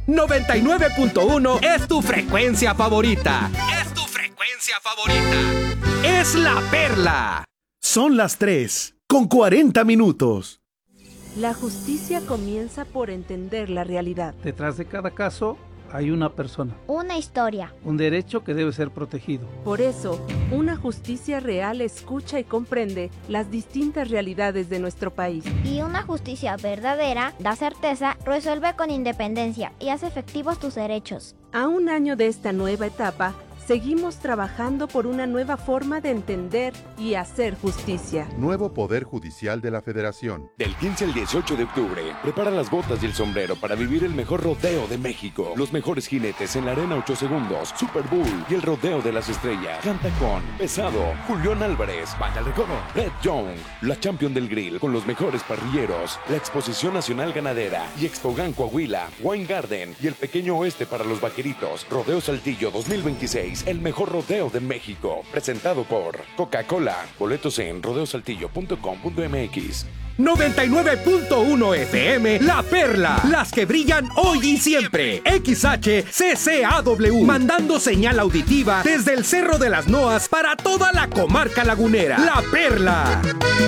99.1 es tu frecuencia favorita. Es tu frecuencia favorita. Es La Perla. Son las 3:40. La justicia comienza por entender la realidad. Detrás de cada caso hay una persona. Una historia. Un derecho que debe ser protegido. Por eso, una justicia real escucha y comprende las distintas realidades de nuestro país. Y una justicia verdadera da certeza, resuelve con independencia y hace efectivos tus derechos. A un año de esta nueva etapa, seguimos trabajando por una nueva forma de entender y hacer justicia. Nuevo Poder Judicial de la Federación. Del 15 al 18 de octubre, prepara las botas y el sombrero para vivir el mejor rodeo de México. Los mejores jinetes en la Arena 8 Segundos, Super Bowl y el Rodeo de las Estrellas. Canta con Pesado, Julián Álvarez, Banda El Recodo, Red Young, la Champion del Grill con los mejores parrilleros, la Exposición Nacional Ganadera y Expogan Coahuila, Wine Garden y el Pequeño Oeste para los Vaqueritos. Rodeo Saltillo 2026. El mejor rodeo de México. Presentado por Coca-Cola. Boletos en rodeosaltillo.com.mx. 99.1 FM, La Perla. Las que brillan hoy y siempre. XHCCAW. Mandando señal auditiva desde el Cerro de las Noas para toda la comarca lagunera. La Perla.